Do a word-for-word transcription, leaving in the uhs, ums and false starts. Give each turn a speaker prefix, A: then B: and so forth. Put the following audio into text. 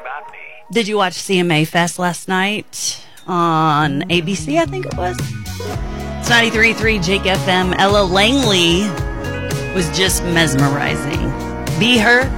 A: about me.
B: Did you watch C M A Fest last night on A B C, I think it was? It's ninety-three point three Jake F M. Ella Langley was just mesmerizing. Be Her,